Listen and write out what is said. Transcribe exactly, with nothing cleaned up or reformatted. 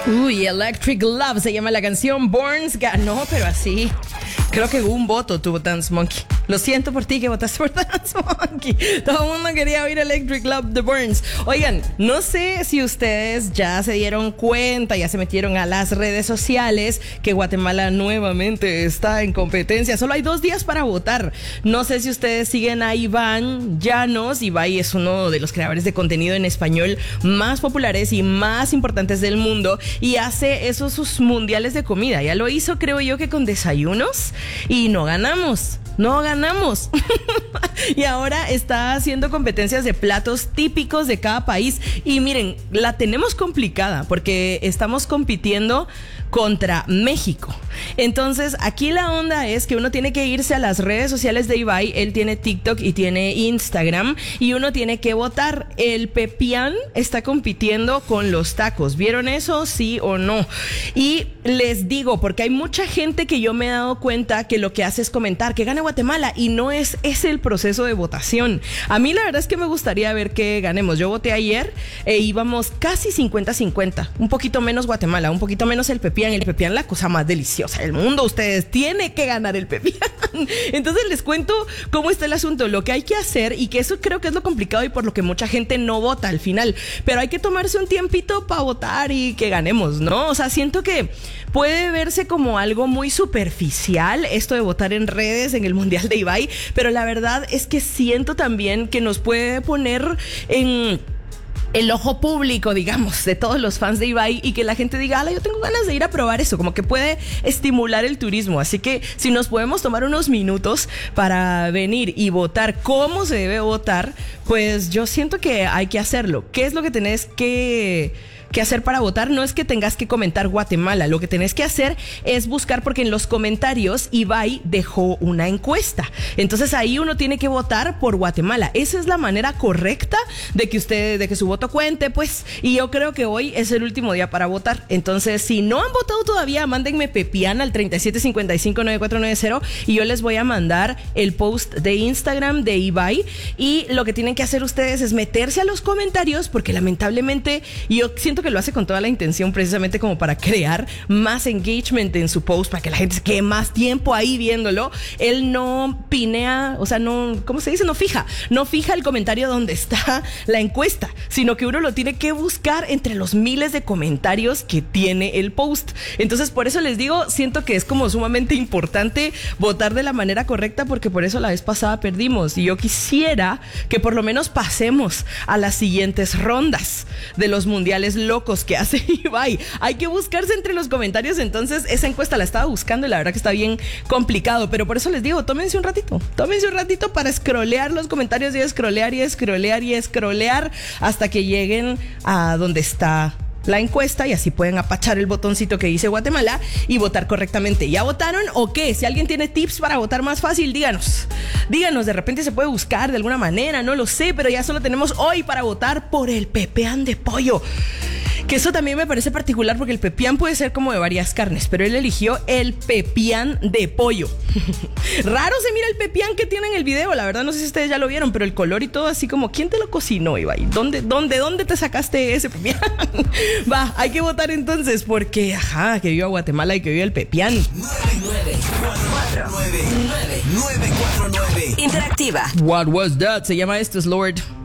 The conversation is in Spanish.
Uy, Electric Love se llama la canción. Burns ganó, pero así. Creo que un voto tuvo Dance Monkey. Lo siento por ti que votaste por Dance Monkey. Todo el mundo quería oír Electric Love de Burns. Oigan, no sé si ustedes ya se dieron cuenta, ya se metieron a las redes sociales que Guatemala nuevamente está en competencia. Solo hay dos días para votar. No sé si ustedes siguen a Iván Llanos. Iván es uno de los creadores de contenido en español más populares y más importantes del mundo y hace esos sus mundiales de comida. Ya lo hizo, creo yo, que con desayunos y no ganamos. No ganamos. Y ahora está haciendo competencias de platos típicos de cada país. Y miren, la tenemos complicada porque estamos compitiendo contra México. Entonces, aquí la onda es que uno tiene que irse a las redes sociales de Ibai. Él tiene TikTok y tiene Instagram. Y uno tiene que votar. El Pepián está compitiendo con los tacos. ¿Vieron eso? ¿Sí o no? Y les digo, porque hay mucha gente que yo me he dado cuenta que lo que hace es comentar que gana Guatemala y no es ese el proceso de votación. A mí la verdad es que me gustaría ver que ganemos. Yo voté ayer e íbamos casi cincuenta cincuenta. Un poquito menos Guatemala, un poquito menos el Pepián. El Pepián, la cosa más deliciosa del mundo. Ustedes tienen que ganar el Pepián. Entonces les cuento cómo está el asunto. Lo que hay que hacer, y que eso creo que es lo complicado y por lo que mucha gente no vota al final, pero hay que tomarse un tiempito para votar y que ganemos, ¿no? O sea, siento que puede verse como algo muy superficial esto de votar en redes en el Mundial de Ibai, pero la verdad es que siento también que nos puede poner en el ojo público, digamos, de todos los fans de Ibai y que la gente diga, ala, yo tengo ganas de ir a probar eso, como que puede estimular el turismo. Así que si nos podemos tomar unos minutos para venir y votar cómo se debe votar, pues yo siento que hay que hacerlo. ¿Qué es lo que tenés que... que hacer para votar? No es que tengas que comentar Guatemala, lo que tenés que hacer es buscar, porque en los comentarios Ibai dejó una encuesta, entonces ahí uno tiene que votar por Guatemala. Esa es la manera correcta de que usted, de que su voto cuente, pues, y yo creo que hoy es el último día para votar. Entonces, si no han votado todavía, mándenme Pepián al treinta y siete cincuenta y cinco noventa y cuatro noventa y yo les voy a mandar el post de Instagram de Ibai, y lo que tienen que hacer ustedes es meterse a los comentarios, porque lamentablemente yo siento que lo hace con toda la intención, precisamente como para crear más engagement en su post, para que la gente se quede más tiempo ahí viéndolo. Él no pinea, o sea, no, ¿cómo se dice? No fija, no fija el comentario donde está la encuesta, sino que uno lo tiene que buscar entre los miles de comentarios que tiene el post. Entonces, por eso les digo, siento que es como sumamente importante votar de la manera correcta, porque por eso la vez pasada perdimos, y yo quisiera que por lo menos pasemos a las siguientes rondas de los mundiales locos que hace Ibai. Hay que buscarse entre los comentarios. Entonces esa encuesta la estaba buscando y la verdad que está bien complicado, pero por eso les digo, tómense un ratito, tómense un ratito para scrollear los comentarios y scrollear y scrollear y scrollear hasta que lleguen a donde está la encuesta, y así pueden apachar el botoncito que dice Guatemala y votar correctamente. ¿Ya votaron o qué? Si alguien tiene tips para votar más fácil, díganos. Díganos, de repente se puede buscar de alguna manera, no lo sé, pero ya solo tenemos hoy para votar por el Pepián de pollo. Que eso también me parece particular, porque el Pepián puede ser como de varias carnes, pero él eligió el Pepián de pollo. Raro se mira el Pepián que tiene en el video, la verdad no sé si ustedes ya lo vieron, pero el color y todo así como, ¿quién te lo cocinó, Ibai? ¿Dónde, dónde, dónde te sacaste ese Pepián? Va, hay que votar entonces, porque, ajá, que viva Guatemala y que viva el Pepián. nueve cuatro nueve nueve nueve cuatro nueve Interactiva. What was that? Se llama esto, es Lord.